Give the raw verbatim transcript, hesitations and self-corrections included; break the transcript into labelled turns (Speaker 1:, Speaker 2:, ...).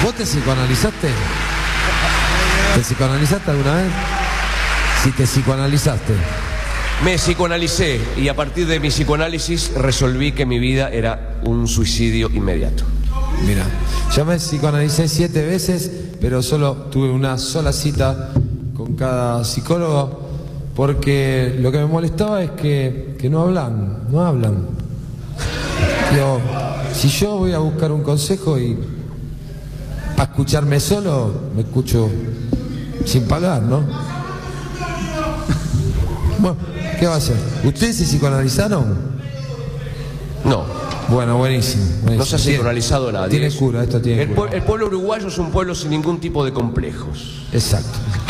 Speaker 1: ¿Vos te psicoanalizaste? ¿Te psicoanalizaste alguna vez? Si te psicoanalizaste.
Speaker 2: Me psicoanalicé y a partir de mi psicoanálisis resolví que mi vida era un suicidio inmediato.
Speaker 1: Mira, yo me psicoanalicé siete veces, pero solo tuve una sola cita con cada psicólogo, porque lo que me molestaba es que, que no hablan, no hablan. Digo, si yo voy a buscar un consejo y para escucharme solo, me escucho sin pagar, ¿no? Bueno, ¿qué va a hacer? ¿Ustedes se psicoanalizaron?
Speaker 2: No.
Speaker 1: Bueno, buenísimo, buenísimo.
Speaker 2: No se ha psicoanalizado nadie.
Speaker 1: Tiene cura, esto tiene
Speaker 2: el,
Speaker 1: cura.
Speaker 2: El pueblo uruguayo es un pueblo sin ningún tipo de complejos.
Speaker 1: Exacto.